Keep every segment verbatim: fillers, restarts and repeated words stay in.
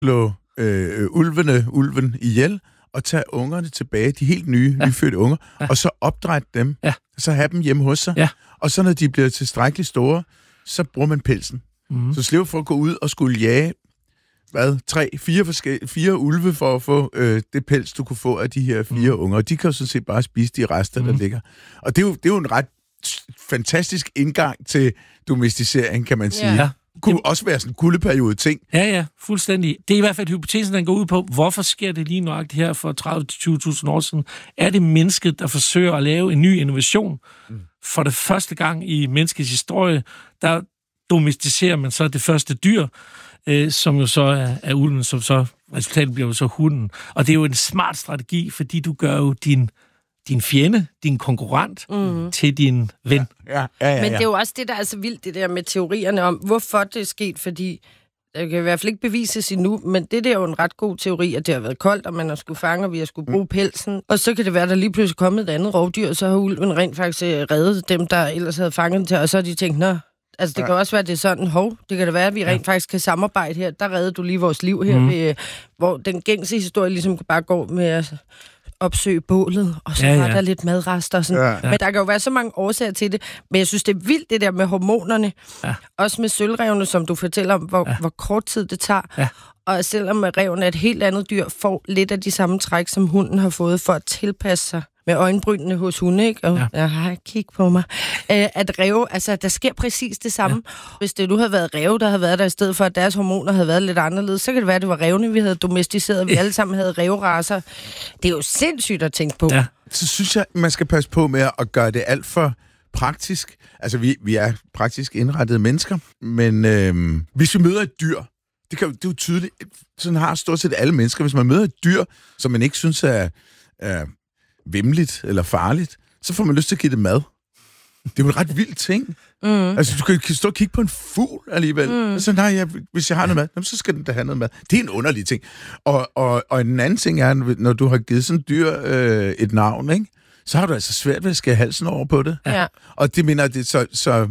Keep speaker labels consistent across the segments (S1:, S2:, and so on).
S1: slå øh, ulvene, ulven ihjel, og tage ungerne tilbage, de helt nye, ja. nyfødte unger, ja. og så opdrætte dem,
S2: ja.
S1: så have dem hjemme hos sig.
S2: Ja.
S1: Og så når de bliver tilstrækkeligt store, så bruger man pelsen. Mm. Så slipper for at gå ud og skulle jage, hvad, tre, fire, forskellige, fire ulve for at få øh, det pels, du kunne få af de her fire mm. unger. Og de kan jo sådan set bare spise de rester, mm. der ligger. Og det er, jo, det er jo en ret fantastisk indgang til domesticering, kan man sige. Ja. Det kunne også være sådan en guldeperiode ting.
S2: Ja, ja, fuldstændig. Det er i hvert fald hypotesen, den går ud på, hvorfor sker det lige nøjagtigt her for tredive til tyve tusind år siden? Er det mennesket, der forsøger at lave en ny innovation? Mm. For det første gang i menneskets historie, der domesticerer man så det første dyr, øh, som jo så er, er ulven, som så resultatet bliver jo så hunden. Og det er jo en smart strategi, fordi du gør jo din din fjende, din konkurrent, mm. til din ven.
S1: Ja, ja, ja, ja, ja.
S3: Men det er jo også det, der er så vildt, det der med teorierne om, hvorfor det er sket, fordi det kan i hvert fald ikke bevises endnu, men det der er jo en ret god teori, at det har været koldt, og man har skulle fange, og vi har skulle bruge mm. pelsen. Og så kan det være, at der lige pludselig kommet et andet rovdyr, og så har ulven rent faktisk reddet dem, der ellers havde fanget til, og så har de tænkt, nå, altså det ja. kan også være, at det er sådan, hov, det kan da være, at vi rent ja. faktisk kan samarbejde her. Der redder du lige vores liv her, mm. ved, hvor den gængse historie ligesom bare går med at opsøge bålet, og så ja, ja. er der lidt madrester og sådan. Ja. Men der kan jo være så mange årsager til det. Men jeg synes, det er vildt, det der med hormonerne. Ja. Også med sølvrevne, som du fortæller om, hvor, ja. hvor kort tid det tager. Ja. Og selvom reven er et helt andet dyr, får lidt af de samme træk, som hunden har fået for at tilpasse sig med øjenbrynene hos hunde, ikke? Og ja. jeg kig på mig. Æ, at ræve, altså, der sker præcis det samme. Ja. Hvis det nu havde været ræve, der havde været der, i stedet for, at deres hormoner havde været lidt anderledes, så kan det være, at det var rævene, vi havde domesticeret, vi alle sammen havde ræveracer. Det er jo sindssygt at tænke på. Ja.
S1: Så synes jeg, man skal passe på med at gøre det alt for praktisk. Altså, vi, vi er praktisk indrettede mennesker, men øh, hvis vi møder et dyr, det, kan, det er jo tydeligt, sådan har stort set alle mennesker, hvis man møder et dyr, som man ikke synes er, er vimligt eller farligt, så får man lyst til at give det mad. Det er jo en ret vild ting. Mm. Altså, du kan stå og kigge på en fugl alligevel. Mm. Så nej, jeg, hvis jeg har noget mad, så skal den da have noget mad. Det er en underlig ting. Og, og, og en anden ting er, når du har givet sådan et dyr øh, et navn, ikke? Så har du altså svært ved at skære halsen over på det.
S3: Ja.
S1: Og det mener, det, så, så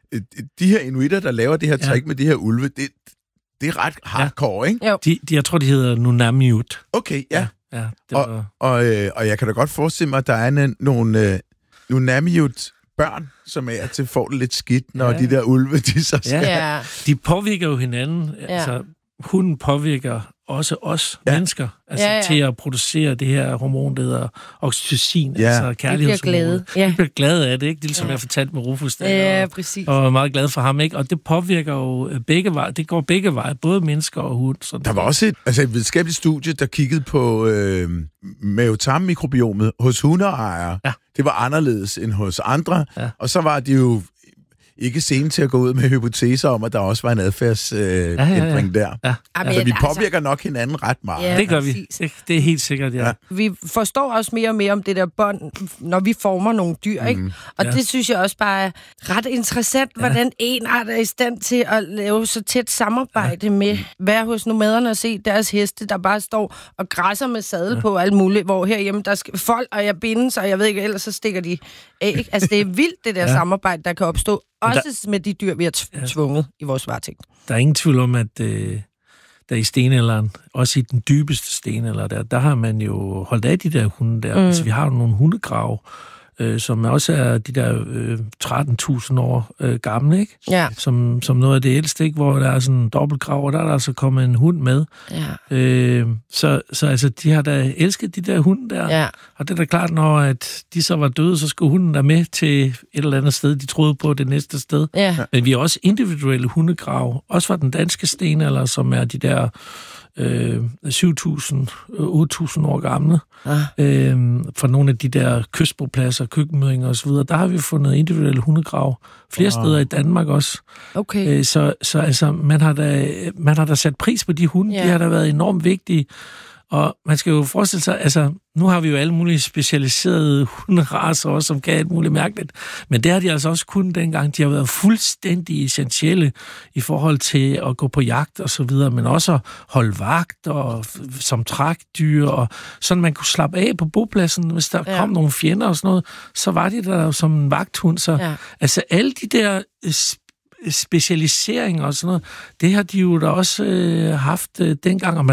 S1: de her inuitter, der laver det her trick ja. med de her ulve, det, det er ret hardcore, ikke?
S2: Jo. De, de, jeg tror, de hedder Nunamiut.
S1: Okay, ja. ja.
S2: Ja, det
S1: var... og, og, øh, og jeg kan da godt forestille mig, at der er en, nogle øh, Nunamiut børn, som er til får det lidt skidt, når ja. de der ulve, de så skal...
S2: Ja. De påvirker jo hinanden. Ja. Altså, hunden påvirker også os ja. mennesker, altså ja, ja. til at producere det her hormon, der hedder oxytocin, ja. altså kærlighedshormonet.
S3: Ja.
S2: Vi bliver glade af det, ikke? Det er ligesom ja. jeg fortalte med Rufus, der,
S3: ja,
S2: og,
S3: præcis.
S2: og var meget glad for ham, ikke? Og det påvirker jo begge veje. Det går begge veje, både mennesker og hund. Sådan
S1: der var også et, altså et videnskabeligt studie, der kiggede på øh, mavetarmmikrobiomet hos hundeejere. Ja. Det var anderledes end hos andre, ja. og så var de jo ikke sene til at gå ud med hypoteser om, at der også var en adfærdsændring øh, ja, ja, ja. der. Ja. Altså, vi påvirker nok hinanden ret meget.
S2: Ja, det gør vi. Det, det er helt sikkert, ja. ja.
S3: Vi forstår også mere og mere om det der bånd, når vi former nogle dyr, mm. ikke? Og ja. det synes jeg også bare er ret interessant, ja. hvordan en art er i stand til at lave så tæt samarbejde ja. med hver hos nomaderne og se deres heste, der bare står og græsser med sadel ja. på alt muligt, hvor herhjemme der skal folk, og jeg bindes, og jeg ved ikke, ellers så stikker de æg. Altså, det er vildt, det der ja. samarbejde, der kan opstå. Også der, med de dyr, vi har tvunget ja. i vores varetægt.
S2: Der er ingen tvivl om, at øh, der i stenalderen, også i den dybeste stenalder, der, der har man jo holdt af de der hunde der. Mm. Altså, vi har jo nogle hundegrave, øh, som også er de der øh, tretten tusind år øh, gamle, ikke?
S3: Ja.
S2: Som, som noget af det ældste, ikke? Hvor der er sådan en dobbeltgrav, og der er der altså kommet en hund med.
S3: Ja.
S2: Øh, så, så altså, de har da elsket de der hunde der.
S3: Ja.
S2: Og det er da klart, når at de så var døde, så skulle hunden der med til et eller andet sted. De troede på det næste sted.
S3: Ja.
S2: Men vi har også individuelle hundegrave. Også fra den danske stenalder, som er de der øh, syv tusind, otte tusind år gamle. Ah. Øh, fra nogle af de der kystbopladser, køkkenmødinger osv. Der har vi fundet individuelle hundegrave. Flere ah. steder i Danmark også.
S3: Okay.
S2: Øh, så, så altså, man har, da, man har da sat pris på de hunde. Yeah. De har da været enormt vigtige. Og man skal jo forestille sig, altså, nu har vi jo alle mulige specialiserede hunderacer også, som kan alt muligt mærkeligt. Men det har de altså også kun dengang. De har været fuldstændig essentielle i forhold til at gå på jagt og så videre, men også at holde vagt og som trækdyr, og sådan man kunne slappe af på bopladsen. Hvis der ja. kom nogle fjender og sådan noget, så var de der som en vagthund. Så ja. altså alle de der specialisering og sådan noget, det har de jo da også øh, haft øh, dengang, og